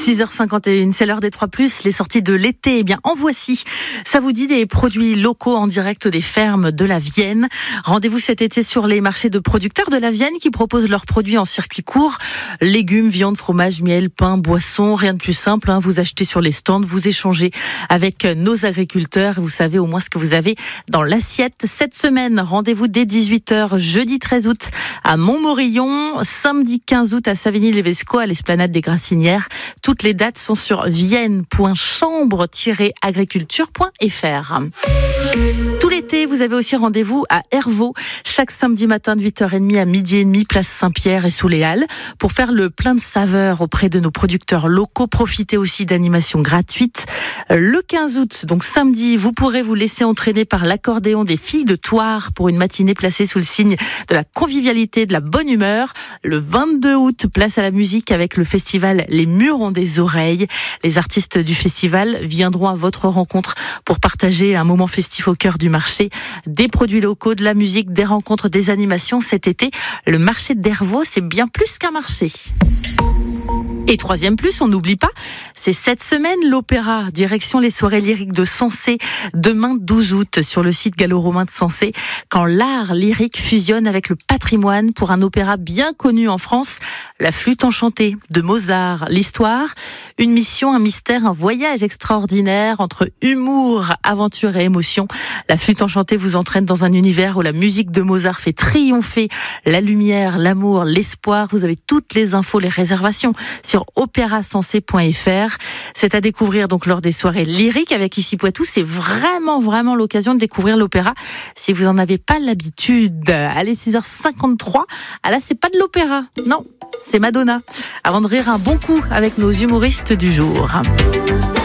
6h51, c'est l'heure des 3+, les sorties de l'été. Eh bien, en voici. Ça vous dit des produits locaux en direct des fermes de la Vienne. Rendez-vous cet été sur les marchés de producteurs de la Vienne qui proposent leurs produits en circuit court. Légumes, viande, fromage, miel, pain, boissons. Rien de plus simple, hein. Vous achetez sur les stands, vous échangez avec nos agriculteurs. Vous savez au moins ce que vous avez dans l'assiette. Cette semaine, rendez-vous dès 18h, jeudi 13 août à Montmorillon, samedi 15 août à Savigny-lès-Vescois, à l'esplanade des Grassinières. Toutes les dates sont sur vienne.chambre-agriculture.fr. Tout l'été, vous avez aussi rendez-vous à Hervaux, chaque samedi matin de 8h30 à 12h30, place Saint-Pierre et sous les Halles, pour faire le plein de saveurs auprès de nos producteurs locaux. Profitez aussi d'animations gratuites. Le 15 août, donc samedi, vous pourrez vous laisser entraîner par l'accordéon des filles de Thouars pour une matinée placée sous le signe de la convivialité, de la bonne humeur. Le 22 août, place à la musique avec le festival Les Murs ont des oreilles. Les artistes du festival viendront à votre rencontre pour partager un moment festif au cœur du marché. Des produits locaux, de la musique, des rencontres, des animations. Cet été, le marché d'Hervaux, c'est bien plus qu'un marché. Et troisième plus, on n'oublie pas, c'est cette semaine l'opéra, direction les soirées lyriques de Sensé, demain 12 août sur le site gallo-romain de Sensé, quand l'art lyrique fusionne avec le patrimoine pour un opéra bien connu en France, La Flûte enchantée de Mozart. L'histoire, une mission, un mystère, un voyage extraordinaire entre humour, aventure et émotion. La Flûte enchantée vous entraîne dans un univers où la musique de Mozart fait triompher la lumière, l'amour, l'espoir. Vous avez toutes les infos, les réservations sur opérasensé.fr. C'est à découvrir donc lors des soirées lyriques avec Ici Poitou. C'est vraiment l'occasion de découvrir l'opéra si vous n'en avez pas l'habitude. Allez, 6h53. Ah là, c'est pas de l'opéra. Non, c'est Madonna. Avant de rire un bon coup avec nos humoristes du jour.